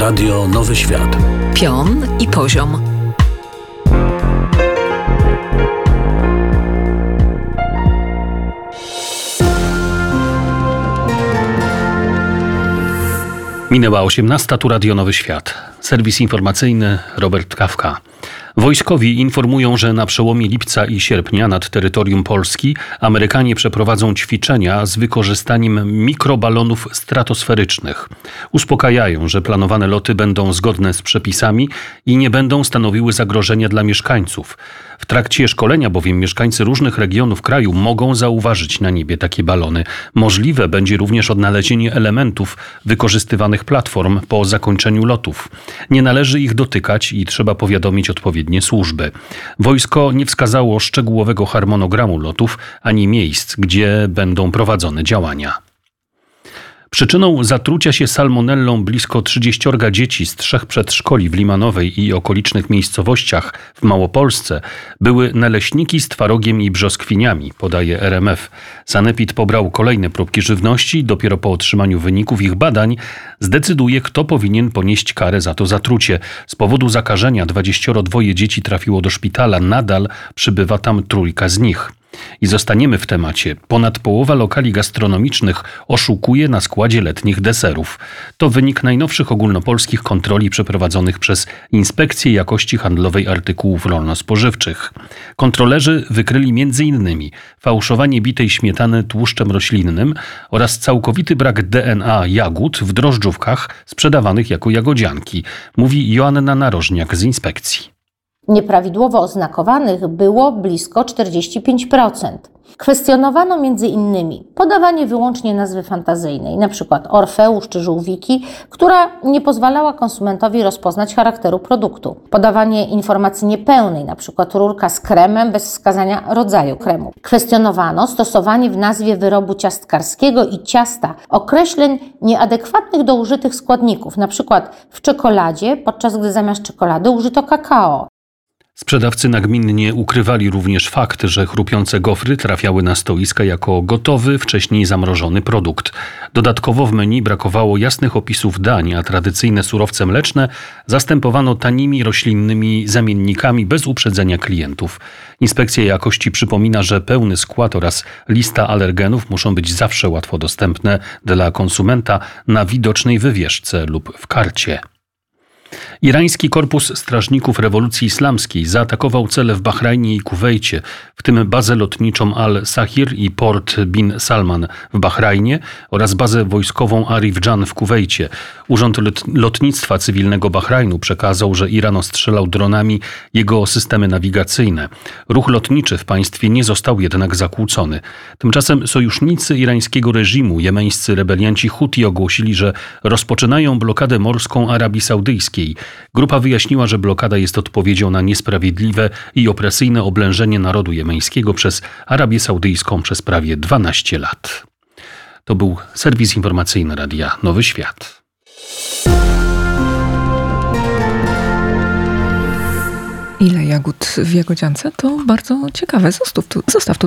Radio Nowy Świat. Pion i poziom. Minęła 18:00, tu Radio Nowy Świat. Serwis informacyjny Robert Kawka. Wojskowi informują, że na przełomie lipca i sierpnia nad terytorium Polski Amerykanie przeprowadzą ćwiczenia z wykorzystaniem mikrobalonów stratosferycznych. Uspokajają, że planowane loty będą zgodne z przepisami i nie będą stanowiły zagrożenia dla mieszkańców. W trakcie szkolenia bowiem mieszkańcy różnych regionów kraju mogą zauważyć na niebie takie balony. Możliwe będzie również odnalezienie elementów wykorzystywanych platform po zakończeniu lotów. Nie należy ich dotykać i trzeba powiadomić odpowiednie służby. Wojsko nie wskazało szczegółowego harmonogramu lotów ani miejsc, gdzie będą prowadzone działania. Przyczyną zatrucia się salmonellą blisko 30 dzieci z 3 przedszkoli w Limanowej i okolicznych miejscowościach w Małopolsce były naleśniki z twarogiem i brzoskwiniami, podaje RMF. Sanepid pobrał kolejne próbki żywności i dopiero po otrzymaniu wyników ich badań zdecyduje, kto powinien ponieść karę za to zatrucie. Z powodu zakażenia 22 dzieci trafiło do szpitala, nadal przybywa tam 3 z nich. I zostaniemy w temacie. Ponad połowa lokali gastronomicznych oszukuje na składzie letnich deserów. To wynik najnowszych ogólnopolskich kontroli przeprowadzonych przez Inspekcję Jakości Handlowej Artykułów Rolno-Spożywczych. Kontrolerzy wykryli m.in. fałszowanie bitej śmietany tłuszczem roślinnym oraz całkowity brak DNA jagód w drożdżówkach sprzedawanych jako jagodzianki, mówi Joanna Narożniak z inspekcji. Nieprawidłowo oznakowanych było blisko 45%. Kwestionowano m.in. podawanie wyłącznie nazwy fantazyjnej, np. Orfeusz czy Żółwiki, która nie pozwalała konsumentowi rozpoznać charakteru produktu. Podawanie informacji niepełnej, np. rurka z kremem bez wskazania rodzaju kremu. Kwestionowano stosowanie w nazwie wyrobu ciastkarskiego i ciasta określeń nieadekwatnych do użytych składników, np. w czekoladzie, podczas gdy zamiast czekolady użyto kakao. Sprzedawcy nagminnie ukrywali również fakt, że chrupiące gofry trafiały na stoiska jako gotowy, wcześniej zamrożony produkt. Dodatkowo w menu brakowało jasnych opisów dań, a tradycyjne surowce mleczne zastępowano tanimi roślinnymi zamiennikami bez uprzedzenia klientów. Inspekcja Jakości przypomina, że pełny skład oraz lista alergenów muszą być zawsze łatwo dostępne dla konsumenta na widocznej wywieszce lub w karcie. Irański Korpus Strażników Rewolucji Islamskiej zaatakował cele w Bahrajnie i Kuwejcie, w tym bazę lotniczą Al-Sahir i port Bin Salman w Bahrajnie oraz bazę wojskową Arif Jan w Kuwejcie. Urząd Lotnictwa Cywilnego Bahrajnu przekazał, że Iran ostrzelał dronami jego systemy nawigacyjne. Ruch lotniczy w państwie nie został jednak zakłócony. Tymczasem sojusznicy irańskiego reżimu, jemeńscy rebelianci Huti, ogłosili, że rozpoczynają blokadę morską Arabii Saudyjskiej. Grupa wyjaśniła, że blokada jest odpowiedzią na niesprawiedliwe i opresyjne oblężenie narodu jemeńskiego przez Arabię Saudyjską przez prawie 12 lat. To był serwis informacyjny Radia Nowy Świat. Ile jagód w jagodziance? To bardzo ciekawe. Zostaw tu